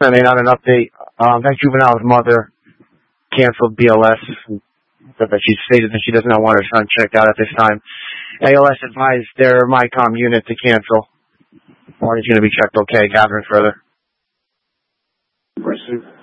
Sending out an update. That juvenile's mother canceled BLS. Said that she stated that she does not want her son checked out at this time. ALS advised their MyCom unit to cancel. Marty's going to be checked okay. Gathering further. Impressive.